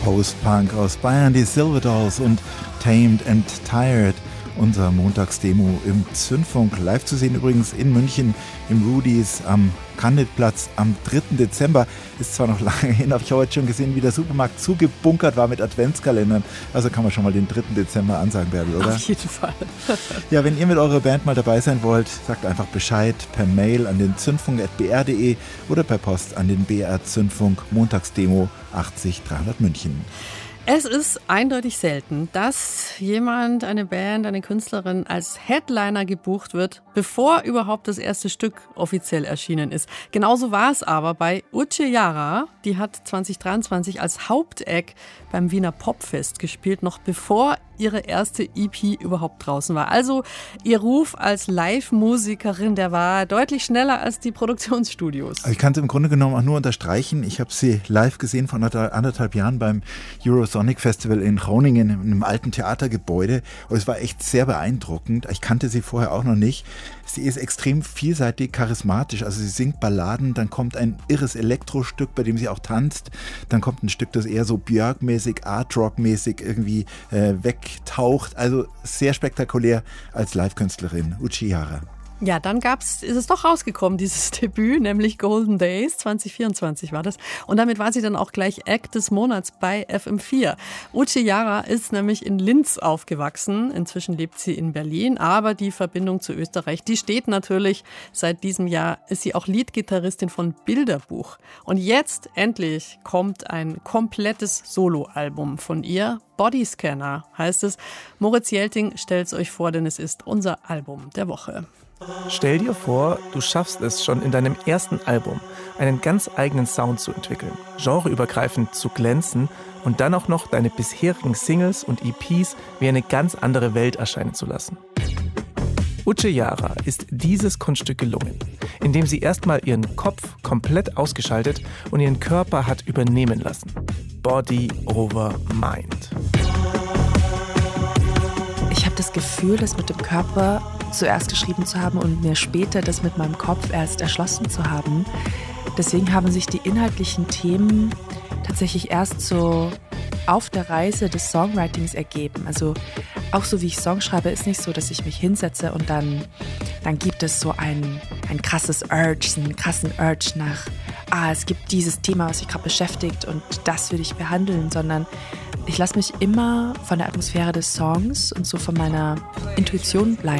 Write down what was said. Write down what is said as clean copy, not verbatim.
Post-Punk aus Bayern, die Silver Dolls und Tamed and Tired. Unser Montagsdemo im Zündfunk, live zu sehen übrigens in München im Rudis am Candidplatz am 3. Dezember. Ist zwar noch lange hin, aber ich habe heute schon gesehen, wie der Supermarkt zugebunkert war mit Adventskalendern. Also kann man schon mal den 3. Dezember ansagen, Bärbel, oder? Auf jeden Fall. Ja, wenn ihr mit eurer Band mal dabei sein wollt, sagt einfach Bescheid per Mail an den zündfunk@br.de oder per Post an den BR Zündfunk Montagsdemo 80 300 München. Es ist eindeutig selten, dass jemand, eine Band, eine Künstlerin als Headliner gebucht wird, bevor überhaupt das erste Stück offiziell erschienen ist. Genauso war es aber bei Uche Jara. Die hat 2023 als Hauptact beim Wiener Popfest gespielt, noch bevor ihre erste EP überhaupt draußen war. Also ihr Ruf als Live-Musikerin, der war deutlich schneller als die Produktionsstudios. Also ich kann es im Grunde genommen auch nur unterstreichen. Ich habe sie live gesehen vor anderthalb Jahren beim Eurosonic Festival in Groningen in einem alten Theatergebäude. Und es war echt sehr beeindruckend. Ich kannte sie vorher auch noch nicht. Sie ist extrem vielseitig, charismatisch. Also sie singt Balladen, dann kommt ein irres Elektrostück, bei dem sie auch tanzt. Dann kommt ein Stück, das eher so Björk-mäßig, Art-Rock-mäßig irgendwie wegtaucht. Also sehr spektakulär als Live-Künstlerin, Uche Jara. Ja, dann ist es doch rausgekommen, dieses Debüt, nämlich Golden Days, 2024 war das. Und damit war sie dann auch gleich Act des Monats bei FM4. Uche Jara ist nämlich in Linz aufgewachsen. Inzwischen lebt sie in Berlin. Aber die Verbindung zu Österreich, die steht natürlich. Seit diesem Jahr ist sie auch Leadgitarristin von Bilderbuch. Und jetzt endlich kommt ein komplettes Soloalbum von ihr. Bodyscanner heißt es. Moritz Jelting stellt es euch vor, denn es ist unser Album der Woche. Stell dir vor, du schaffst es schon in deinem ersten Album, einen ganz eigenen Sound zu entwickeln, genreübergreifend zu glänzen und dann auch noch deine bisherigen Singles und EPs wie eine ganz andere Welt erscheinen zu lassen. Uche Jara ist dieses Kunststück gelungen, indem sie erstmal ihren Kopf komplett ausgeschaltet und ihren Körper hat übernehmen lassen. Body over Mind. Ich habe das Gefühl, das mit dem Körper zuerst geschrieben zu haben und mir später das mit meinem Kopf erst erschlossen zu haben. Deswegen haben sich die inhaltlichen Themen tatsächlich erst so auf der Reise des Songwritings ergeben. Also auch so wie ich Songs schreibe, ist nicht so, dass ich mich hinsetze und dann gibt es so ein krasses Urge, einen krassen Urge nach, es gibt dieses Thema, was mich gerade beschäftigt und das will ich behandeln, sondern ich lasse mich immer von der Atmosphäre des Songs und so von meiner Intuition bleiben.